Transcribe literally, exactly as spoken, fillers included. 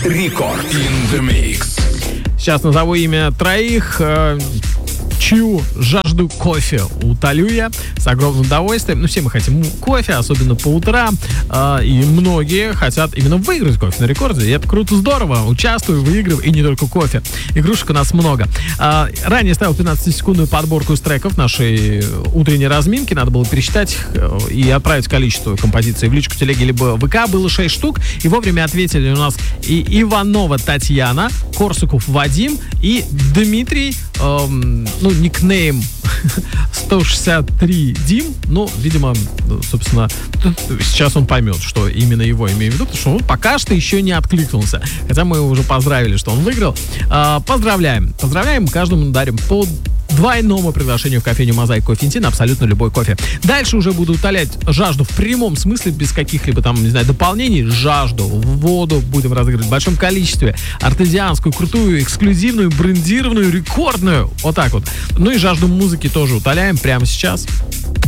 Рекорд in the Mix. Сейчас назову имя троих, э, чью жажду кофе утолю я с огромным удовольствием. Ну, все мы хотим кофе, особенно по утрам. Э, и многие хотят именно выиграть кофе на рекорде. И это круто, здорово. Участвую, выигрываю, и не только кофе. Игрушек у нас много. Э, ранее ставил пятнадцатисекундную подборку из треков нашей утренней разминки. Надо было пересчитать э, и отправить количество композиций в личку телеги либо ВК. Было шесть штук. И вовремя ответили у нас и Иванова Татьяна, Корсаков Вадим и Дмитрий, эм, ну, никнейм сто шестьдесят три Дим. Ну, видимо, собственно, сейчас он поймет, что именно его имею в виду, потому что он пока что еще не откликнулся. Хотя мы уже поздравили, что он выиграл. Э, поздравляем. Поздравляем. Каждому дарим по двойному приглашению в кофейню «Мозаик Кофе Инти» на абсолютно любой кофе. Дальше уже буду утолять жажду в прямом смысле, без каких-либо там, не знаю, дополнений. Жажду. Воду будем разыгрывать в большом количестве. Артезианскую, крутую, эксклюзивную, брендированную, рекордную. Вот так вот. Ну и жажду музыки тоже утоляем прямо сейчас.